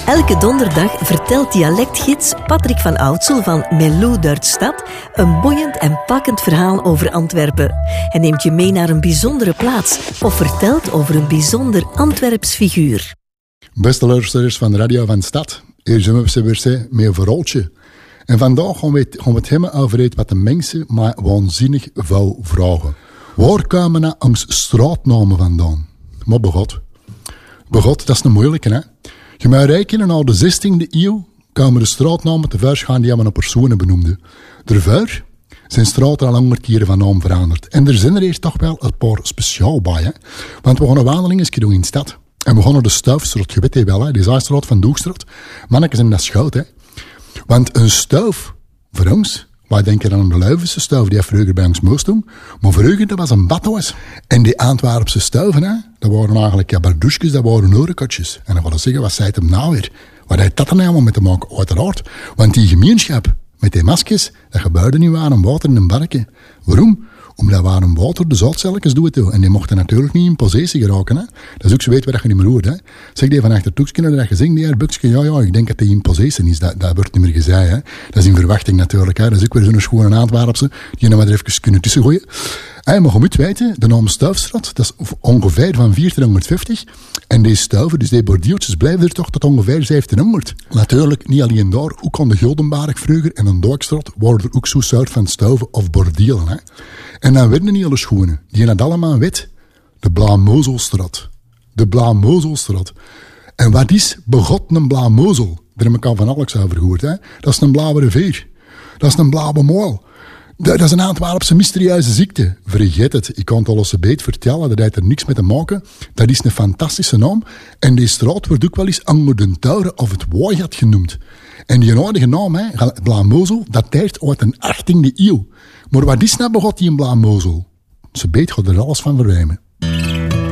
Elke donderdag vertelt dialectgids Patrick van Oudsel van Melou Duitsstad een boeiend en pakkend verhaal over Antwerpen. Hij neemt je mee naar een bijzondere plaats of vertelt over een bijzonder Antwerps figuur. Beste luisteraars van de Radio van de Stad, hier zijn we weer met een verhaaltje. En vandaag gaan we het hebben over iets wat de mensen mij waanzinnig veel vragen. Waar komen nou ons straatnamen vandaan? Maar begot, dat is een moeilijke, hè? Je moet rekenen, al de 16e eeuw komen de straatnamen tevoorschijn die een personen benoemden. Daarvoor zijn straten al langer keren van naam veranderd. En er zijn er eerst toch wel een paar speciaal bij, hè? Want we gaan een wandeling doen in de stad. En we gaan naar de Stuifstraat, je weet het wel, hè? Die Zijstraat van Doegstraat. Mannetjes, en dat is goud, hè? Want een stuif, voor ons, wij denken aan de Leuvense stuif die vroeger bij ons moest doen. Maar vroeger, dat was een badhuis. En die Antwerpse stuiven, hè, dat waren eigenlijk jabardouchjes, dat waren orenkotjes. En dan wil ik zeggen, wat zei het hem nou weer? Wat heeft dat er nou mee te maken? Uiteraard. Want die gemeenschap met die maskers, dat gebeurde niet warm water in een barkje. Waarom? Omdat warm water de zoutcelletjes doet. En die mochten natuurlijk niet in possessie geraken. Hè. Dat is ook zo weten wat je niet meer hoort. Hè. Zeg die van achter toekskinderen dat je zingt, die buksje, ja, ik denk dat die in possessie is. Dat wordt niet meer gezegd. Hè. Dat is in verwachting natuurlijk. Hè. Dat is ook weer zo'n schone Antwerpse, die nog maar even kunnen tussengooien. Maar je moet weten, de naam Stuifstraat, dat is ongeveer van 1450. En deze stuiven, dus die bordieltjes, blijven er toch tot ongeveer 1700. Natuurlijk, niet alleen daar, ook aan de Guldenberg vroeger en aan Dijkstraat waren er ook zo'n soort van stuiven of bordielen. Hè. En dan werden niet alle schoenen. Die hadden allemaal wit. De Blamozelstraat. De Blamozelstraat. En wat is begot een Blamozel? Daar heb ik al van alles over gehoord. Hè? Dat is een blauwe rivier. Dat is een blauwe moel. Dat is een Antwerpse mysterieuze ziekte. Vergeet het. Ik kan het al eens een beetje vertellen. Dat heeft er niks mee te maken. Dat is een fantastische naam. En die straat wordt ook wel eens Angle den Tauren of het Waaijat genoemd. En die oude naam, hè, Blamozel, dateert uit de 18e eeuw. Maar wat is nou begot die in Blamozel? Ze beet gaat er alles van verwijmen.